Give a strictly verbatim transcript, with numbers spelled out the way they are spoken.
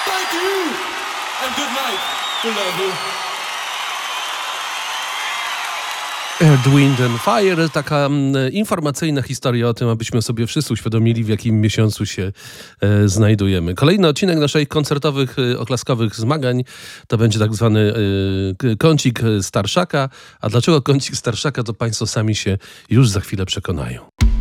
Thank you and good night. We love you. Earth, Wind and Fire, taka mm, informacyjna historia o tym, abyśmy sobie wszyscy uświadomili, w jakim miesiącu się e, znajdujemy. Kolejny odcinek naszych koncertowych, e, oklaskowych zmagań to będzie tak zwany e, kącik Starszaka. A dlaczego kącik Starszaka, to Państwo sami się już za chwilę przekonają.